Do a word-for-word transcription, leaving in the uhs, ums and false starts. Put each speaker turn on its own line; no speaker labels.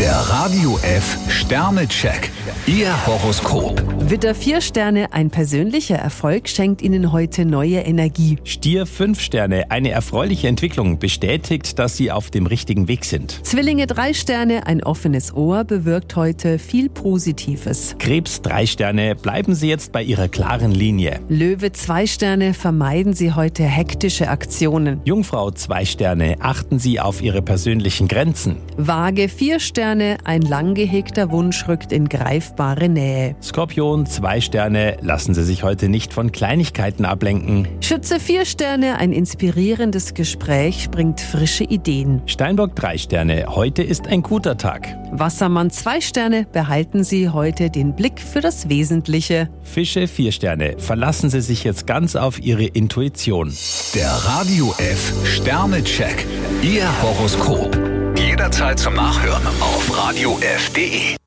Der Radio F Sternecheck. Ihr Horoskop.
Widder vier Sterne, ein persönlicher Erfolg schenkt Ihnen heute neue Energie.
Stier fünf Sterne, eine erfreuliche Entwicklung bestätigt, dass Sie auf dem richtigen Weg sind.
Zwillinge drei Sterne, ein offenes Ohr bewirkt heute viel Positives.
Krebs drei Sterne, bleiben Sie jetzt bei Ihrer klaren Linie.
Löwe zwei Sterne, vermeiden Sie heute hektische Aktionen.
Jungfrau zwei Sterne, achten Sie auf Ihre persönlichen Grenzen.
Waage vier Sterne, ein lang gehegter Wunsch rückt in greifbare Nähe.
Skorpion zwei Sterne, lassen Sie sich heute nicht von Kleinigkeiten ablenken.
Schütze vier Sterne, ein inspirierendes Gespräch bringt frische Ideen.
Steinbock drei Sterne, heute ist ein guter Tag.
Wassermann zwei Sterne, behalten Sie heute den Blick für das Wesentliche.
Fische vier Sterne, verlassen Sie sich jetzt ganz auf Ihre Intuition.
Der Radio F Sternecheck. Ihr Horoskop. Jederzeit zum Nachhören auf radio f punkt de.